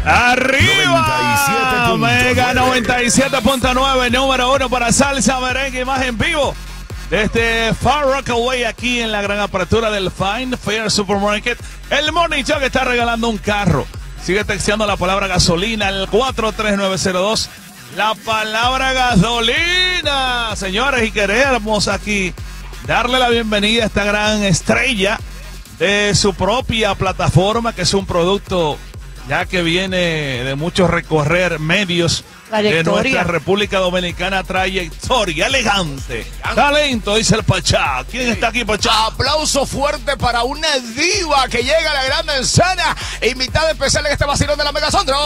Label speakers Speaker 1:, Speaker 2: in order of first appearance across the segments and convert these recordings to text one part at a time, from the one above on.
Speaker 1: Arriba, Mega 97.9, número 1 para salsa, merengue y más en vivo. Desde Far Rockaway, aquí en la gran apertura del Fine Fair Supermarket. El Morning Show que está regalando un carro. Sigue texteando la palabra gasolina al 43902. La palabra gasolina. Señores, y queremos aquí darle la bienvenida a esta gran estrella de su propia plataforma, que es un producto ya que viene de mucho recorrer medios de nuestra República Dominicana. Trayectoria elegante, talento, dice el Pachá. ¿Quién está aquí, Pachá?
Speaker 2: Aplauso fuerte para una diva que llega a la gran escena, invitada especial en este vacilón de la Mega Sondra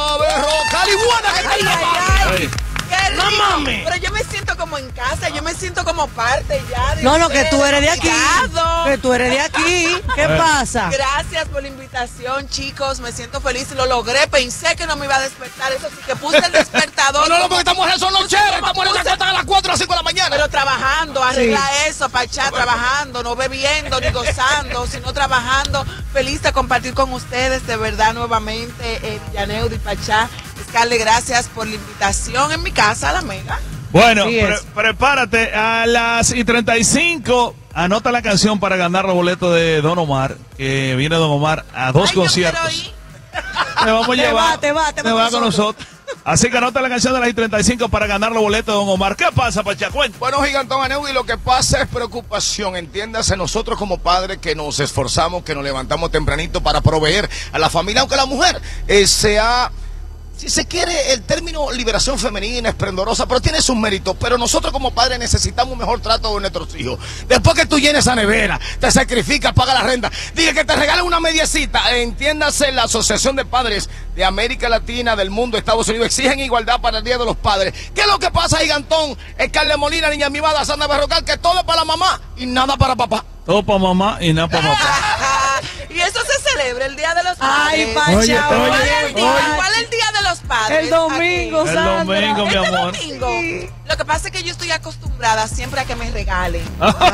Speaker 2: Calibuana.
Speaker 3: ¡Qué rico! Pero yo me siento como en casa, yo me siento como parte ya de
Speaker 4: No, que tú eres de aquí. Que tú eres de aquí. ¿Qué pasa?
Speaker 3: Gracias por la invitación, chicos. Me siento feliz, lo logré. Pensé que no me iba a despertar. Eso sí, que puse el despertador.
Speaker 2: No, porque estamos en son nocheras. Estamos en la a las 4 a las 5 de la mañana.
Speaker 3: Pero trabajando, arregla eso, Pachá, trabajando, no bebiendo ni gozando, sino trabajando. Feliz de compartir con ustedes, de verdad, nuevamente, Yaneudi, Pachá. Scarlett, gracias por la invitación en mi casa, la Mega.
Speaker 1: Bueno, prepárate. A las 35, anota la canción para ganar los boletos de Don Omar, que viene Don Omar a dos conciertos. Te vamos a llevar. Te va con nosotros. Así que anota la canción de las 35 para ganar los boletos de Don Omar. ¿Qué pasa, Pachacuén?
Speaker 2: Bueno, Gigantón Aneudi, lo que pasa es preocupación. Entiéndase, nosotros como padres que nos esforzamos, que nos levantamos tempranito para proveer a la familia, aunque la mujer sea... Si se quiere, el término liberación femenina, esplendorosa, pero tiene sus méritos. Pero nosotros como padres necesitamos un mejor trato de nuestros hijos. Después que tú llenes esa nevera, te sacrificas, pagas la renta, dile que te regalen una mediecita. Entiéndase, la Asociación de Padres de América Latina, del mundo, Estados Unidos, exigen igualdad para el Día de los Padres. ¿Qué es lo que pasa, Gigantón? Scarlett Molina, niña mimada, Sandra Berrocal, que todo es para la mamá y nada para papá.
Speaker 1: Todo para mamá y nada para papá.
Speaker 3: Y eso se celebra el Día de los Padres.
Speaker 4: Ay, Pacha,
Speaker 3: ¿Cuál es el Día de los Padres?
Speaker 4: El domingo, Sandra.
Speaker 1: El domingo, mi amor.
Speaker 3: Domingo. Sí. Lo que pasa es que yo estoy acostumbrada siempre a que me regalen.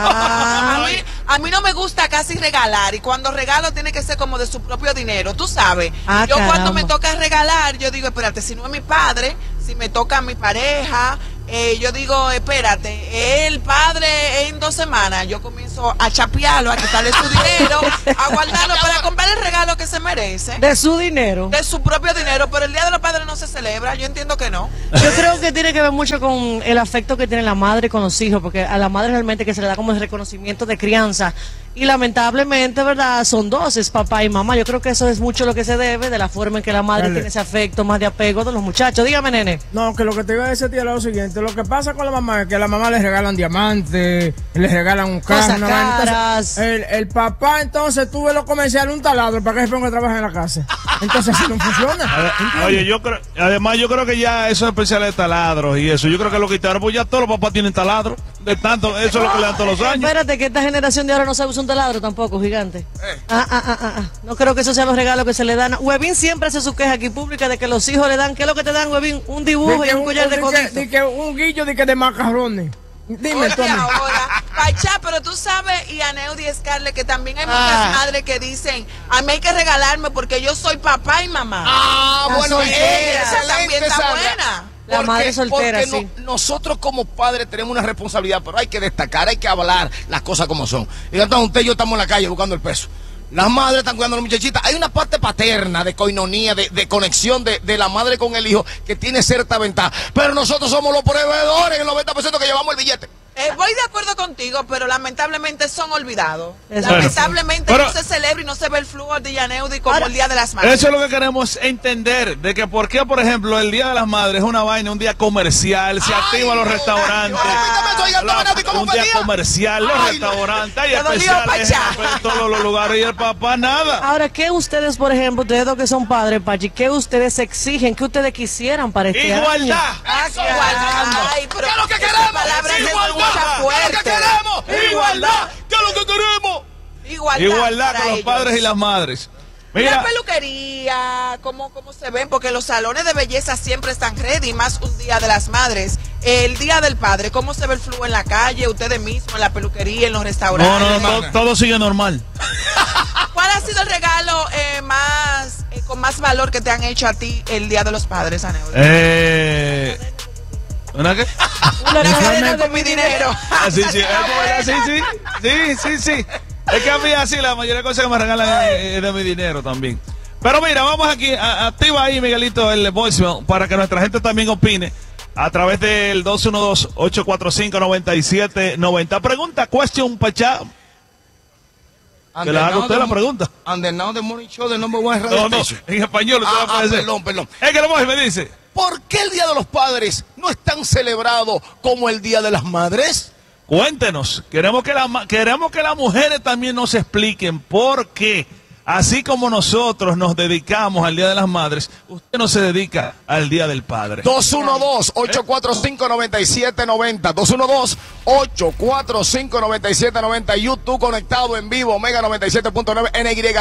Speaker 3: A mí no me gusta casi regalar, y cuando regalo tiene que ser como de su propio dinero, tú sabes. Yo cuando me toca regalar, yo digo, espérate, si no es mi padre, si me toca a mi pareja, yo digo, espérate, el padre en 2 semanas, yo comienzo a chapearlo, a quitarle su dinero, a guardarlo para comprar el regalo que se merece.
Speaker 4: De su dinero.
Speaker 3: De su propio dinero, pero el Día de los Padres no se celebra, yo entiendo que no.
Speaker 4: Yo creo que tiene que ver mucho con el afecto que tiene la madre con los hijos, porque a la madre realmente que se le da como el reconocimiento de crianza. Y lamentablemente, ¿verdad? Son dos, es papá y mamá. Yo creo que eso es mucho lo que se debe de la forma en que la madre tiene ese afecto más de apego de los muchachos. Dígame, nene.
Speaker 5: No, que lo que te iba a decir, tía, es lo siguiente. Lo que pasa con la mamá es que a la mamá le regalan diamantes, le regalan un carro.
Speaker 4: Cosas caras.
Speaker 5: El papá, entonces, tú ves los comerciales, un taladro para que se ponga a trabajar en la casa. Entonces, así no funciona.
Speaker 1: Oye, yo creo que ya esos especiales de taladros y eso, yo creo que lo quitaron, pues ya todos los papás tienen taladros. De tanto, eso es lo que le dan todos los años.
Speaker 4: Espérate, que esta generación de ahora no sabe usar un taladro tampoco, gigante. No creo que esos sean los regalos que se le dan. Huevín siempre hace su queja aquí pública de que los hijos le dan, ¿qué es lo que te dan, Huevín? Un dibujo y un collar de codito.
Speaker 5: Un guillo de macarrones. Dime,
Speaker 3: Tony. Ahora, Pachá, pero tú sabes, y Aneudi y Scarlett, que también hay muchas madres que dicen, a mí hay que regalarme porque yo soy papá y mamá.
Speaker 2: Bueno,
Speaker 3: esa también está buena.
Speaker 4: La madre soltera,
Speaker 2: porque nosotros como padres tenemos una responsabilidad, pero hay que destacar, hay que hablar las cosas como son. Y entonces usted y yo estamos en la calle buscando el peso. Las madres están cuidando a las muchachitas. Hay una parte paterna, de coinonía, de conexión de la madre con el hijo que tiene cierta ventaja. Pero nosotros somos los proveedores, el 90% que llevamos el billete.
Speaker 3: Voy de acuerdo contigo, pero lamentablemente son olvidados. Lamentablemente no se celebra y no se ve el flujo de Yaneudi como el Día de las Madres.
Speaker 1: Eso es lo que queremos entender, de que por qué, por ejemplo, el Día de las Madres es una vaina, un día comercial, se activan los restaurantes. Un día comercial, los restaurantes, hay especiales en todos los lugares y el papá nada.
Speaker 4: Ahora, ¿qué ustedes, por ejemplo, ustedes dos que son padres, Pachi, qué ustedes exigen, qué ustedes quisieran para este año?
Speaker 1: Igualdad.
Speaker 3: Ay, pero ¿qué es lo que queremos?
Speaker 2: ¡Igualdad! ¿Qué es lo que queremos? ¡Igualdad! ¿Qué es lo que queremos?
Speaker 1: Igualdad con los padres y las madres.
Speaker 3: Mira, la peluquería, cómo se ven, porque los salones de belleza siempre están ready, más un Día de las Madres. El Día del Padre, ¿cómo se ve el flujo en la calle, ustedes mismos, en la peluquería, en los restaurantes?
Speaker 1: No, todo sigue normal.
Speaker 3: ¿Cuál ha sido el regalo más con más valor que te han hecho a ti el Día de los Padres, Aneudi?
Speaker 1: ¿Una qué?
Speaker 3: Una regalera de mi dinero.
Speaker 1: Sí. Es que a mí así la mayoría de cosas que me regalan es de mi dinero también. Pero mira, vamos aquí, activa ahí, Miguelito, el voicemail para que nuestra gente también opine a través del 212-845-9790. Pregunta, question, Pachá. Que la haga usted la pregunta.
Speaker 2: And now the morning show de number one radio station.
Speaker 1: En español usted va a decir.
Speaker 2: Perdón.
Speaker 1: Es que la mujer me dice.
Speaker 2: ¿Por qué el Día de los Padres no es tan celebrado como el Día de las Madres?
Speaker 1: Cuéntenos. Queremos que las mujeres también nos expliquen por qué. Así como nosotros nos dedicamos al Día de las Madres, usted no se dedica al Día del Padre.
Speaker 2: 212-845-9790. 212-845-9790. YouTube conectado en vivo, Mega 97.9 NY.